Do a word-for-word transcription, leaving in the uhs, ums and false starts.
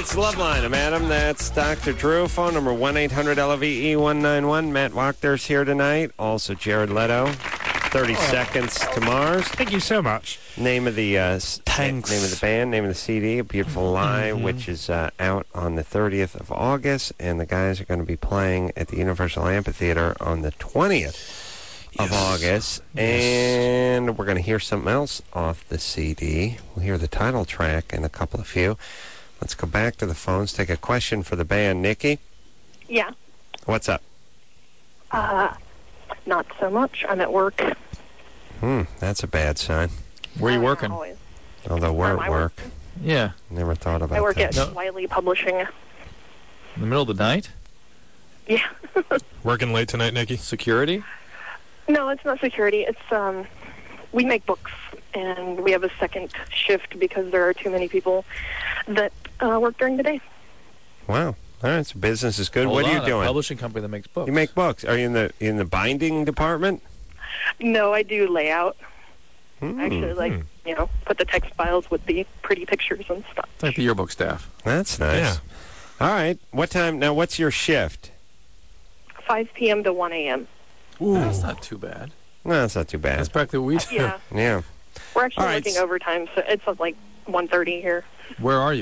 It's Loveline, Madam. That's Doctor Drew. Phone number one eight hundred L V E one nine one. Matt Wachter's here tonight. Also Jared Leto. thirty oh. Seconds to Mars. Thank you so much. Name of the uh, Thanks. Name of the band, name of the C D, A Beautiful Lie, mm-hmm. which is uh, out on the thirtieth of August, and the guys are going to be playing at the Universal Amphitheater on the twentieth yes. of August, yes. and we're going to hear something else off the C D. We'll hear the title track and a couple of few. Let's go back to the phones, take a question for the band. Nikki? Yeah. What's up? Uh, not so much. I'm at work. Hmm, that's a bad sign. Where are you working? Always. Although we're at work. Working? Yeah. Never thought about that. I work that. at no. Wiley Publishing. In the middle of the night? Yeah. Working late tonight, Nikki? Security? No, it's not security. It's, um, we make books, and we have a second shift because there are too many people that uh, work during the day. Wow. All right, so business is good. Hold what are on, you doing? A publishing company that makes books. You make books. Are you in the in the binding department? No, I do layout. Hmm. Actually, like, hmm. you know, put the text files with the pretty pictures and stuff. It's like the yearbook staff. That's nice. Yeah. All right. What time? Now, what's your shift? five p.m. to one a.m. Ooh. That's not too bad. No, that's not too bad. That's practically what we do. Yeah. Yeah. We're actually All right. working overtime, so it's like one thirty here. Where are you?